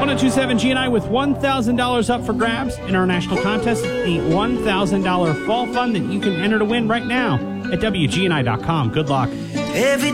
1027 GNI with $1,000 up for grabs in our national contest. A $1,000 fall fund that you can enter to win right now at WGNI.com. Good luck. Every